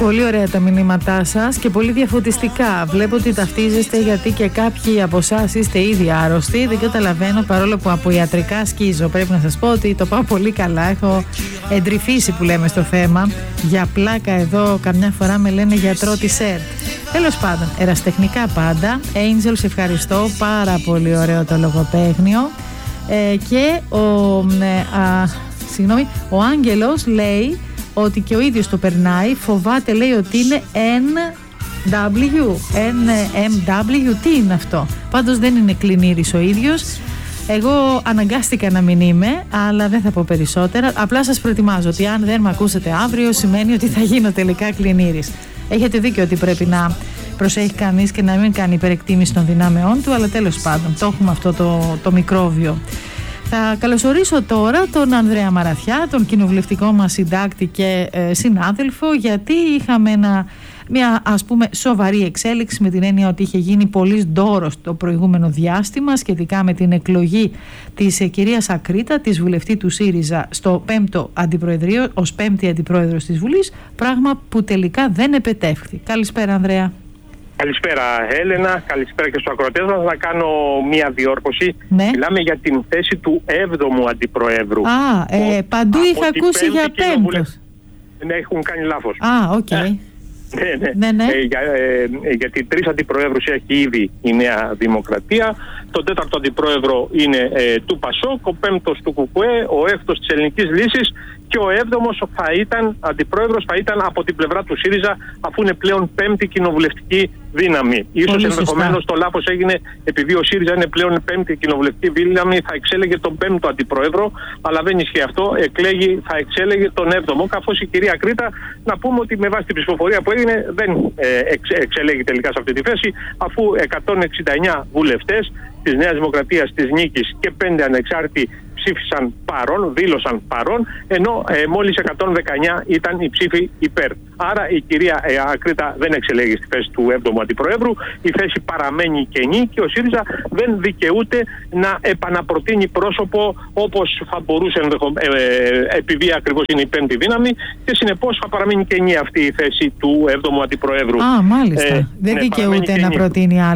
Πολύ ωραία τα μηνύματά σας και πολύ διαφωτιστικά. Βλέπω ότι ταυτίζεστε, γιατί και κάποιοι από εσάς είστε ήδη άρρωστοι. Δεν καταλαβαίνω, παρόλο που από ιατρικά σκίζω. Πρέπει να σας πω ότι το πάω πολύ καλά. Έχω εντρυφήσει, που λέμε, στο θέμα. Για πλάκα εδώ καμιά φορά με λένε γιατρό της ΕΡΤ. Τέλος πάντων, ερασιτεχνικά πάντα. Angel, σε ευχαριστώ. Πάρα πολύ ωραίο το λογοπαίγνιο. Και ο Άγγελος λέει ότι και ο ίδιος το περνάει. Φοβάται, λέει, ότι είναι NMW. Τι είναι αυτό? Πάντως δεν είναι κλινήρης ο ίδιος. Εγώ αναγκάστηκα να μην είμαι, αλλά δεν θα πω περισσότερα. Απλά σας προετοιμάζω ότι αν δεν με ακούσετε αύριο, σημαίνει ότι θα γίνω τελικά κλινήρης. Έχετε δίκιο ότι πρέπει να προσέχει κανείς και να μην κάνει υπερεκτίμηση των δυνάμεών του, αλλά τέλος πάντων το έχουμε αυτό το μικρόβιο. Θα καλωσορίσω τώρα τον Ανδρέα Μαραθιά, τον κοινοβουλευτικό μας συντάκτη και συνάδελφο, γιατί είχαμε μια, ας πούμε, σοβαρή εξέλιξη, με την έννοια ότι είχε γίνει πολύς ντόρος το προηγούμενο διάστημα σχετικά με την εκλογή της κυρίας Ακρίτα, της βουλευτή του ΣΥΡΙΖΑ, στο 5ο αντιπροεδρείο, ως 5η αντιπρόεδρος της Βουλής, πράγμα που τελικά δεν επετεύχθη. Καλησπέρα, Ανδρέα. Καλησπέρα, Έλενα. Καλησπέρα και στους ακροατές μας. Να κάνω μία διόρκωση. Ναι. Μιλάμε για την θέση του 7ου αντιπροέδρου. Παντού είχα ακούσει για 5ος. Ναι, έχουν κάνει λάθος. Οκ. Ναι. Γιατί 3 αντιπροέδρους έχει ήδη η Νέα Δημοκρατία. Το 4ο αντιπρόεδρο είναι του ΠΑΣΟΚ, ο 5ος του ΚΚΕ, ο 6ος της Ελληνικής Λύσης και ο 7ος αντιπρόεδρος θα ήταν από την πλευρά του ΣΥΡΙΖΑ, αφού είναι πλέον 5η κοινοβουλευτική δύναμη. Ίσως ενδεχομένως το λάθος έγινε επειδή ο ΣΥΡΙΖΑ είναι πλέον 5η κοινοβουλευτική δύναμη, θα εξέλεγε τον 5ο αντιπρόεδρο, αλλά δεν ισχύει αυτό. Θα εξέλεγε τον 7ο, καθώς η κυρία Κρήτα, να πούμε ότι με βάση την ψηφοφορία που έγινε, δεν εξελέγει τελικά σε αυτή τη θέση, αφού 169 βουλευτές της Νέας Δημοκρατίας, της Νίκης και 5 ανεξάρτητοι ψήφισαν παρόν, δήλωσαν παρόν, ενώ μόλις 119 ήταν οι ψήφοι υπέρ. Άρα η κυρία Ακρίτα δεν εξελέγει στη θέση του 7ου αντιπροέδρου, η θέση παραμένει κενή και ο ΣΥΡΙΖΑ δεν δικαιούται να επαναπροτείνει πρόσωπο όπως θα μπορούσε, επειδή ακριβώς είναι η 5η δύναμη, και συνεπώς θα παραμείνει κενή αυτή η θέση του 7ου αντιπροέδρου. Μάλιστα. Δεν δικαιούται να προτείνει άλλο.